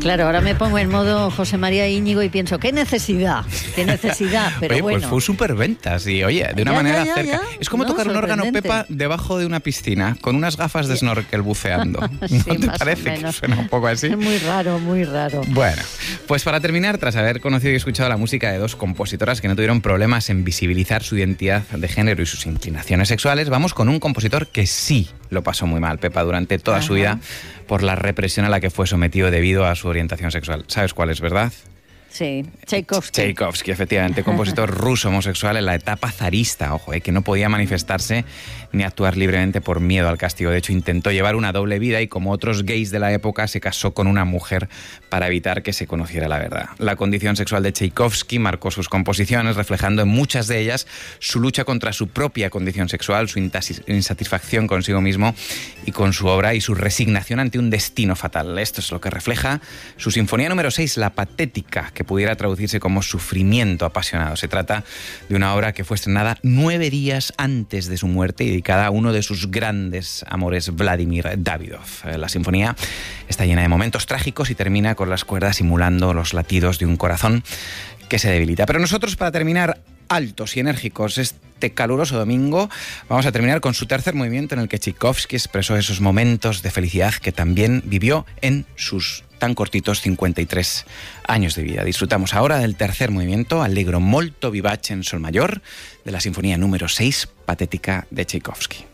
Claro, ahora me pongo en modo José María Íñigo y pienso, ¿qué necesidad? Pero oye, bueno. pues fue súper ventas y, oye, de una manera cerca. Es como tocar un órgano, sorprendente. Pepa, debajo de una piscina, con unas gafas de snorkel buceando. Sí, ¿No te más o parece que menos. suena un poco así? Es muy raro, muy raro. Bueno, pues para terminar, tras haber conocido y escuchado la música de dos compositoras que no tuvieron problemas en visibilizar su identidad de género y sus inclinaciones sexuales, vamos con un compositor que sí lo pasó muy mal, Pepa, durante toda su vida por la represión a la que fue sometido debido a su orientación sexual. ¿Sabes cuál es, verdad? Sí, Tchaikovsky. Tchaikovsky, efectivamente, compositor ruso homosexual en la etapa zarista, ojo, que no podía manifestarse ni actuar libremente por miedo al castigo. De hecho, intentó llevar una doble vida y, como otros gays de la época, se casó con una mujer para evitar que se conociera la verdad. La condición sexual de Tchaikovsky marcó sus composiciones, reflejando en muchas de ellas su lucha contra su propia condición sexual, su insatisfacción consigo mismo y con su obra, y su resignación ante un destino fatal. Esto es lo que refleja su sinfonía número 6, La Patética, que pudiera traducirse como sufrimiento apasionado. Se trata de una obra que fue estrenada 9 días antes de su muerte y dedicada a uno de sus grandes amores, Vladimir Davidov. La sinfonía está llena de momentos trágicos y termina con las cuerdas simulando los latidos de un corazón que se debilita. Pero nosotros, para terminar altos y enérgicos este caluroso domingo, vamos a terminar con su tercer movimiento, en el que Tchaikovsky expresó esos momentos de felicidad que también vivió en sus tan cortitos 53 años de vida. Disfrutamos ahora del tercer movimiento, Allegro molto vivace en sol mayor, de la sinfonía número 6, Patética, de Tchaikovsky.